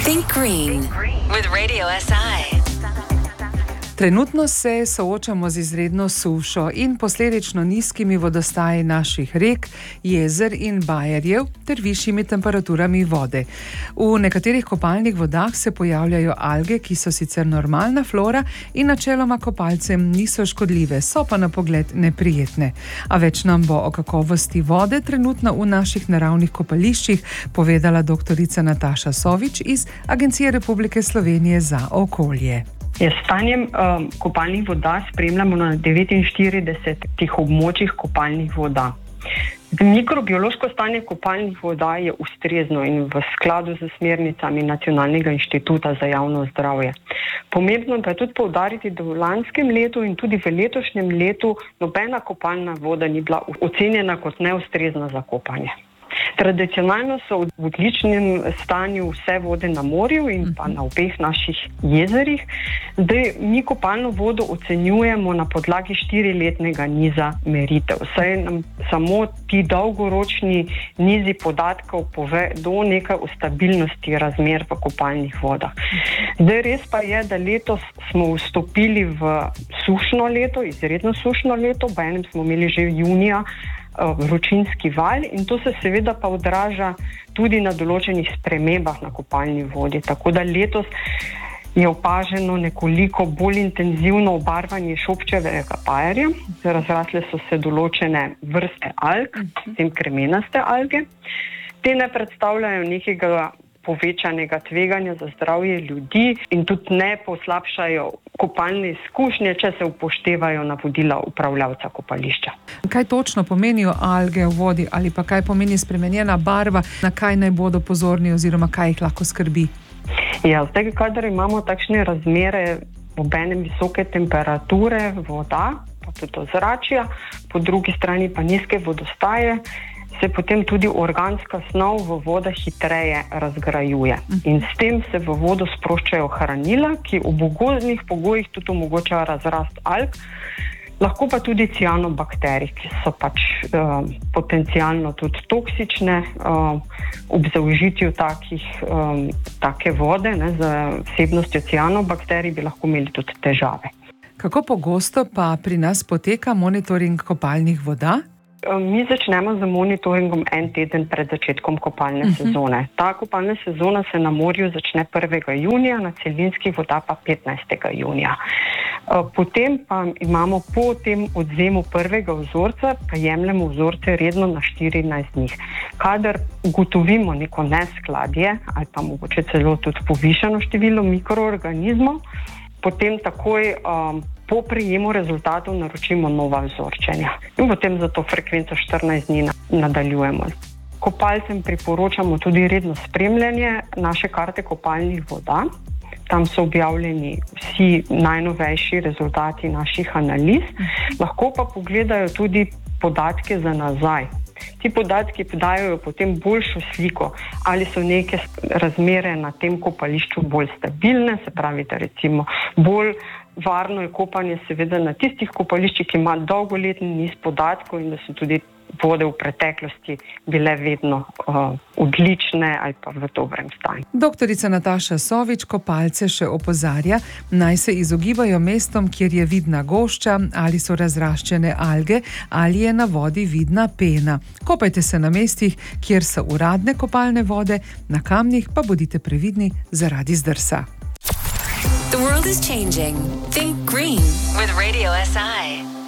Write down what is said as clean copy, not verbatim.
Think Green with Radio SI. Trenutno se soočamo z izredno sušo in posledično nizkimi vodostaji naših rek, jezer in bajerjev ter višjimi temperaturami vode. V nekaterih kopalnih vodah se pojavljajo alge, ki so sicer normalna flora in načeloma kopalcem niso škodljive, so pa na pogled neprijetne. A več nam bo o kakovosti vode trenutno v naših naravnih kopališčih povedala doktorica Nataša Sovič iz Agencije Republike Slovenije za okolje. S stanjem kopalnih voda spremljamo na 49 območjih kopalnih voda. Mikrobiološko stanje kopalnih voda je ustrezno in v skladu z smernicami Nacionalnega inštituta za javno zdravje. Pomembno pa je tudi poudariti, da v lanskem letu in tudi v letošnjem letu nobena kopalna voda ni bila ocenjena kot neustrezna za kopanje. Tradicionalno so v odličnem stanju vse vode na morju in pa na obeh naših jezerih. Zdaj, mi kopalno vodo ocenjujemo na podlagi 4-letnega niza meritev. Saj nam samo ti dolgoročni nizi podatkov povedo nekaj o stabilnosti razmer v kopalnih vodah. Zdaj, res pa je, da letos smo vstopili v sušno leto, izredno sušno leto, v enem smo imeli že junija vročinski val in to se seveda pa odraža tudi na določenih spremembah na kopalni vodi. Tako da letos je opaženo nekoliko bolj intenzivno obarvanje šopčevega bajerja, razrasle so se določene vrste alg, tem kremenaste alge. Te ne predstavljajo nekega povečanega tveganja za zdravje ljudi in tudi ne poslabšajo kopalne izkušnje, če se upoštevajo navodila upravljavca kopališča. Kaj točno pomenijo alge v vodi ali pa kaj pomeni spremenjena barva, na kaj naj bodo pozorni oziroma kaj jih lahko skrbi? Ja, zdaj, kadar imamo takšne razmere, obenem visoke temperature voda, pa tudi ozračja, po drugi strani pa nizke vodostaje, se potem tudi organska snov v vodah hitreje razgrajuje. In s tem se v vodo sproščajo hranila, ki v ugodnih pogojih tudi omogočajo razrast alg, lahko pa tudi cianobakterij, ki so potencialno tudi toksične. Ob zaužitju take vode z vsebnostjo cianobakterij bi lahko imeli tudi težave. Kako pogosto pa pri nas poteka monitoring kopalnih voda? Mi začnemo z monitoringom en teden pred začetkom kopalne sezone. Ta kopalna sezona se na morju začne 1. junija, na celinskih vodah pa 15. junija. Potem pa imamo po tem odvzemu prvega vzorca, pa jemljemo vzorce redno na 14 dni. Kadar ugotovimo neko neskladje ali pa mogoče celo tudi povišano število mikroorganizmov, potem takoj po prejemu rezultatov naročimo nova vzorčenja in potem za to frekvenco 14 dni nadaljujemo. Kopalcem priporočamo tudi redno spremljanje naše karte kopalnih voda. Tam so objavljeni vsi najnovejši rezultati naših analiz. Lahko pa pogledajo tudi podatke za nazaj. Ti podatki dajo potem boljšo sliko, ali so neke razmere na tem kopališču bolj stabilne, se pravi, da recimo bolj varno je kopanje seveda na tistih kopališčih, ki ima dolgoletni niz podatkov in da so tudi vode v preteklosti bile vedno odlične ali pa v dobrem stanju. Doktorica Nataša Sovič kopalce še opozarja, naj se izogibajo mestom, kjer je vidna gošča ali so razraščene alge ali je na vodi vidna pena. Kopajte se na mestih, kjer so uradne kopalne vode, na kamnih pa bodite previdni zaradi zdrsa. The world is changing. Think green with Radio SI.